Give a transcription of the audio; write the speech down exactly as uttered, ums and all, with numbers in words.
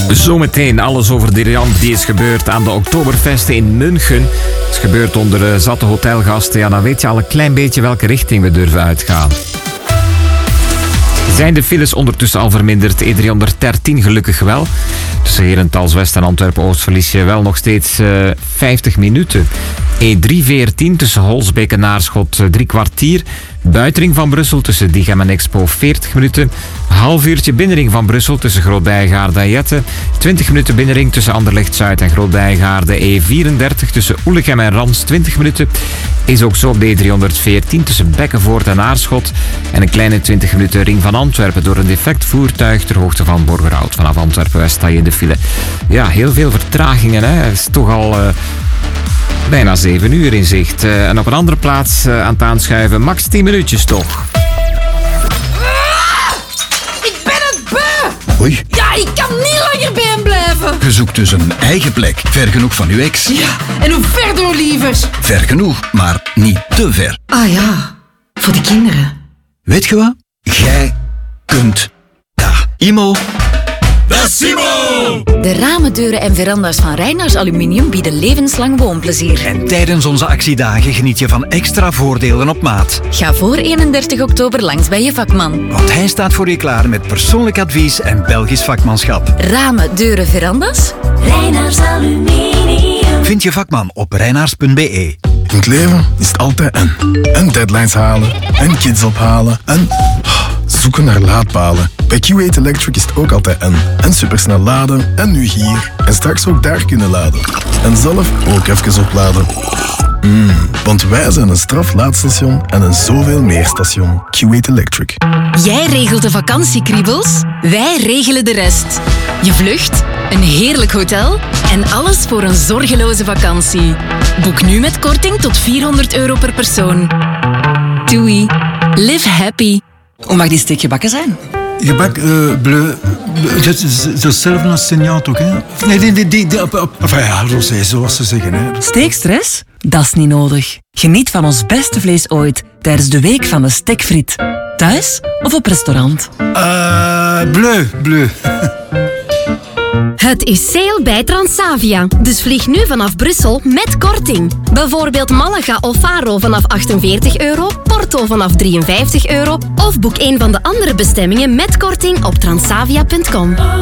Zometeen alles over de ramp die is gebeurd aan de Oktoberfesten in München. Het is gebeurd onder uh, zatte hotelgasten. Ja, dan weet je al een klein beetje welke richting we durven uitgaan. Zijn de files ondertussen al verminderd? E driehonderddertien gelukkig wel. Tussen Herentals West en Antwerpen-Oost verlies je wel nog steeds uh, vijftig minuten. E driehonderdveertien tussen Holsbeek en Naarschot uh, drie kwartier. Buitenring van Brussel tussen Diegem en Expo veertig minuten. Half uurtje binnenring van Brussel tussen Groot-Bijgaarde en Jette. twintig minuten binnenring tussen Anderlecht-Zuid en Groot-Bijgaarde. E vierendertig tussen Oelegem en Rans twintig minuten. Is ook zo op de E driehonderdveertien tussen Bekkenvoort en Aarschot. En een kleine twintig minuten ring van Antwerpen door een defect voertuig ter hoogte van Borgerhout. Vanaf Antwerpen-West sta je in de file. Ja, heel veel vertragingen. Hè. Het is toch al... Uh, Bijna zeven uur in zicht. Uh, en op een andere plaats uh, aan het aanschuiven. Max tien minuutjes toch. Ah, ik ben het beu! Oei. Ja, ik kan niet langer bij hem blijven. Je zoekt dus een eigen plek. Ver genoeg van uw ex. Ja, en hoe verder, lievers? Ver genoeg, maar niet te ver. Ah ja, voor de kinderen. Weet je wat? Jij kunt dat. Imo. Dat is Simo! De ramen, deuren en veranda's van Reinaars Aluminium bieden levenslang woonplezier. En tijdens onze actiedagen geniet je van extra voordelen op maat. Ga voor eenendertig oktober langs bij je vakman. Want hij staat voor je klaar met persoonlijk advies en Belgisch vakmanschap. Ramen, deuren, veranda's? Reinaars Aluminium. Vind je vakman op reinaars punt be. In het leven is het altijd en. En deadlines halen, en kids ophalen, en zoeken naar laadpalen. Bij Q eight Electric is het ook altijd en. En supersnel laden, en nu hier. En straks ook daar kunnen laden. En zelf ook even opladen. Mm, want wij zijn een straflaadstation en een zoveel meer station. Q eight Electric. Jij regelt de vakantiekriebels, wij regelen de rest. Je vlucht, een heerlijk hotel en alles voor een zorgeloze vakantie. Boek nu met korting tot vierhonderd euro per persoon. Doei. Live happy. Hoe mag die steek gebakken zijn? Gebak, uh, bleu, bleu hetzelfde als Seigneur toch, hè? Nee, die, die, die, die op, op, enfin ja, rosé, zoals ze zeggen, hè. Steekstress? Dat is niet nodig. Geniet van ons beste vlees ooit tijdens de week van de stekfriet. Thuis of op restaurant? Uh, bleu, bleu. Het is sale bij Transavia, dus vlieg nu vanaf Brussel met korting. Bijvoorbeeld Malaga of Faro vanaf achtenveertig euro, Porto vanaf drieënvijftig euro of boek een van de andere bestemmingen met korting op transavia punt com.